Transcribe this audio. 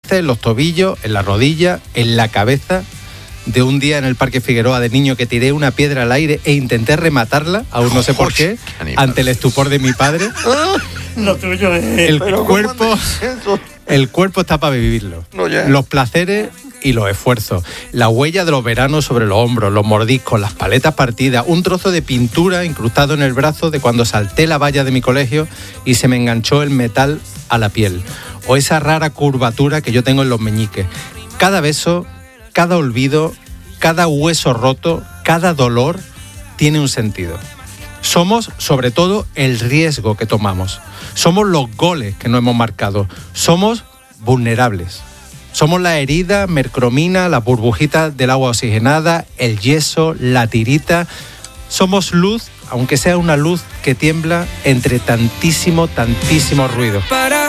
narices, en los tobillos, en la rodilla, en la cabeza. De un día en el Parque Figueroa de niño que tiré una piedra al aire e intenté rematarla, aún no sé por qué, ante el estupor de mi padre. Lo tuyo es... El cuerpo está para vivirlo. No, ya. Los placeres y los esfuerzos. La huella de los veranos sobre los hombros, los mordiscos, las paletas partidas, un trozo de pintura incrustado en el brazo de cuando salté la valla de mi colegio y se me enganchó el metal a la piel. O esa rara curvatura que yo tengo en los meñiques. Cada beso, cada olvido, cada hueso roto, cada dolor tiene un sentido. Somos, sobre todo, el riesgo que tomamos. Somos los goles que no hemos marcado. Somos vulnerables. Somos la herida, mercromina, las burbujitas del agua oxigenada, el yeso, la tirita. Somos luz, aunque sea una luz que tiembla entre tantísimo ruido. Para